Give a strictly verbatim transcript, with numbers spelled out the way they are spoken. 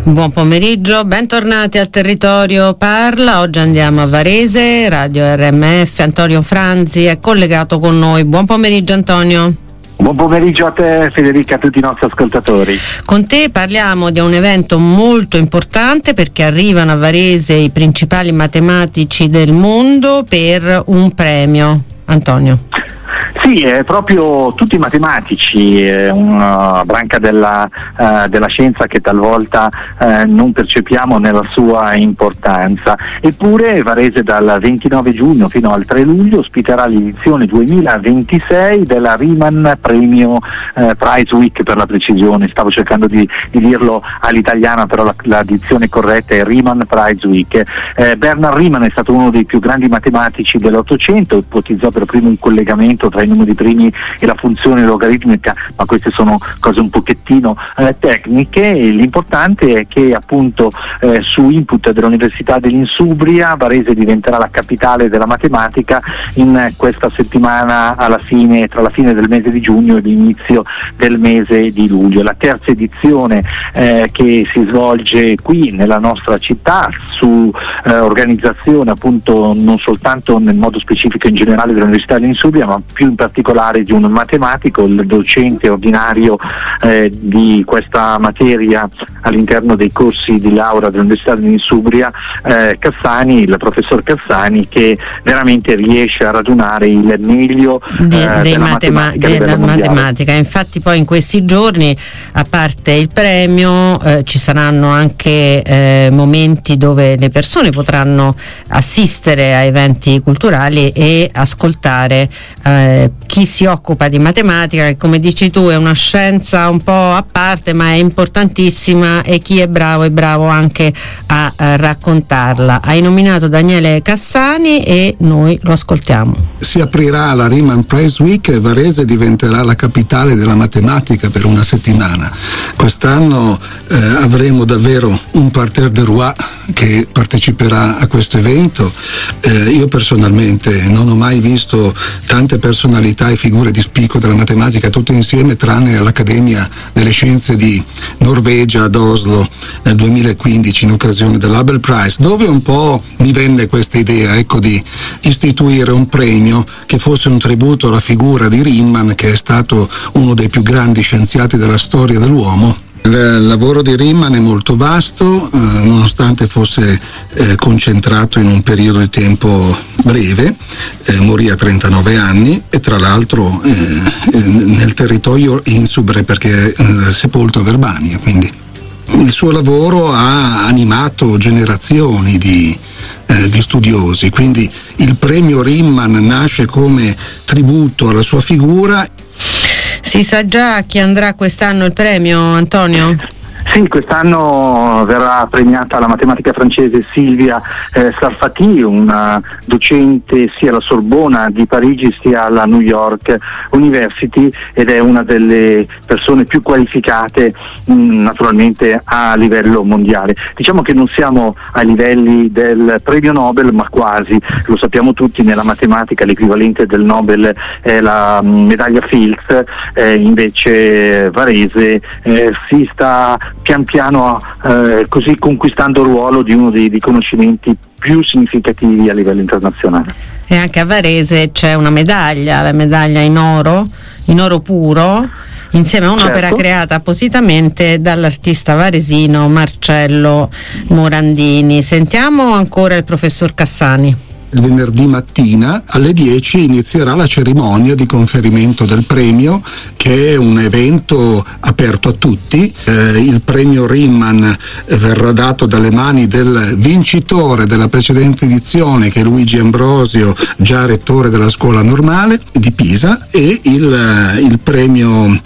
Buon pomeriggio, bentornati al Territorio Parla. Oggi andiamo a Varese, Radio R M F. Antonio Franzi è collegato con noi. Buon pomeriggio Antonio. Buon pomeriggio a te Federica, a tutti i nostri ascoltatori. Con te parliamo di un evento molto importante perché arrivano a Varese i principali matematici del mondo per un premio. Antonio. Sì, è proprio tutti i matematici, è una branca della, uh, della scienza che talvolta uh, non percepiamo nella sua importanza. Eppure Varese dal ventinove giugno fino al tre luglio ospiterà l'edizione duemilaventisei della Riemann Premio uh, Prize Week, per la precisione. Stavo cercando di, di dirlo all'italiana, però la, la dizione corretta è Riemann Prize Week. Eh, Bernard Riemann è stato uno dei più grandi matematici dell'Ottocento, ipotizzò per primo un collegamento tra i numeri primi e la funzione logaritmica, ma queste sono cose un pochettino eh, tecniche. E l'importante è che appunto eh, su input dell'Università dell'Insubria Varese diventerà la capitale della matematica in questa settimana, alla fine, tra la fine del mese di giugno e l'inizio del mese di luglio. La terza edizione eh, che si svolge qui nella nostra città su eh, organizzazione appunto non soltanto nel modo specifico in generale dell'Università dell'Insubria, ma più in particolare di un matematico, il docente ordinario eh, di questa materia all'interno dei corsi di laurea dell'Università dell'Insubria, eh, Cassani, il professor Cassani, che veramente riesce a radunare il meglio eh, De, dei della matema- matematica. Della matematica. Infatti poi in questi giorni, a parte il premio, eh, ci saranno anche eh, momenti dove le persone potranno assistere a eventi culturali e ascoltare eh, chi si occupa di matematica, che come dici tu è una scienza un po' a parte ma è importantissima, e chi è bravo è bravo anche a, a raccontarla. Hai nominato Daniele Cassani e noi lo ascoltiamo. Si aprirà la Riemann Prize Week e Varese diventerà la capitale della matematica per una settimana. Quest'anno eh, avremo davvero un parterre de roi che parteciperà a questo evento. Eh, io personalmente non ho mai visto tante personalità e figure di spicco della matematica tutte insieme, tranne all'Accademia delle Scienze di Norvegia ad Oslo nel duemilaquindici in occasione dell'Abel Prize, dove un po' mi venne questa idea, ecco, di istituire un premio che fosse un tributo alla figura di Riemann, che è stato uno dei più grandi scienziati della storia dell'uomo. Il lavoro di Riemann è molto vasto, eh, nonostante fosse eh, concentrato in un periodo di tempo breve, eh, morì a trentanove anni e tra l'altro eh, nel territorio insubre, perché è eh, sepolto a Verbania, quindi il suo lavoro ha animato generazioni di Eh, di studiosi, quindi il premio Riemann nasce come tributo alla sua figura. Si sa già a chi andrà quest'anno il premio, Antonio? Sì, quest'anno verrà premiata la matematica francese Silvia eh, Sarfati, una docente sia alla Sorbona di Parigi sia alla New York University, ed è una delle persone più qualificate mh, naturalmente a livello mondiale. Diciamo che non siamo ai livelli del premio Nobel, ma quasi. Lo sappiamo tutti, nella matematica l'equivalente del Nobel è la mh, medaglia Fields, eh, invece Varese eh, si sta pian piano eh, così conquistando il ruolo di uno dei riconoscimenti più significativi a livello internazionale. E anche a Varese c'è una medaglia, la medaglia in oro, in oro puro, insieme a un'opera certo. creata appositamente dall'artista varesino Marcello Morandini. Sentiamo ancora il professor Cassani. Il venerdì mattina alle dieci inizierà la cerimonia di conferimento del premio, che è un evento aperto a tutti. Eh, il premio Riemann verrà dato dalle mani del vincitore della precedente edizione, che è Luigi Ambrosio, già rettore della scuola normale di Pisa, e il, il premio